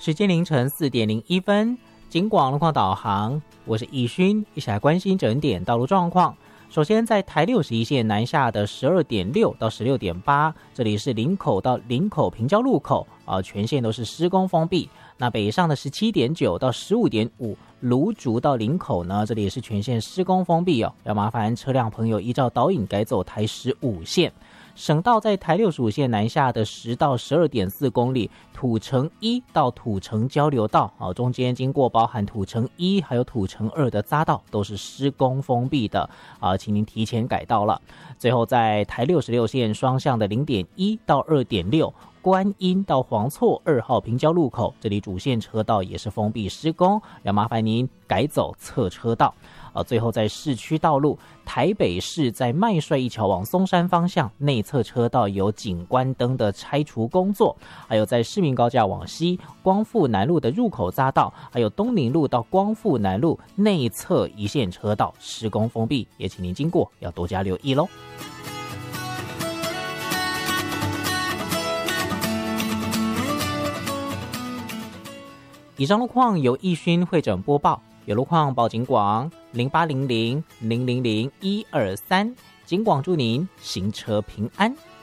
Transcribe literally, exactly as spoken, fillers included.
时间凌晨四点零一分，警广路况导航，我是易勋，一起来关心整点道路状况。首先，在台六十一线南下的十二点六到十六点八，这里是林口到林口平交路口啊，全线都是施工封闭。那北上的十七点九到十五点五，芦竹到林口呢，这里也是全线施工封闭哦，要麻烦车辆朋友依照导引改走台十五线。省道在台六十五线南下的十到十二点四公里，土城一到土城交流道啊，中间经过包含土城一还有土城二的匝道都是施工封闭的啊，请您提前改道了。最后在台六十六线双向的零点一到二点六。观音到黄厝二号平交路口，这里主线车道也是封闭施工，要麻烦您改走侧车道。呃，最后在市区道路，台北市在麦帅一桥往松山方向内侧车道有景观灯的拆除工作，还有在市民高架往西光复南路的入口匝道，还有东宁路到光复南路内侧一线车道施工封闭，也请您经过要多加留意咯。以上路况由易勋会诊播报，有路况报警广零八零零零零零一二三，警广祝您行车平安。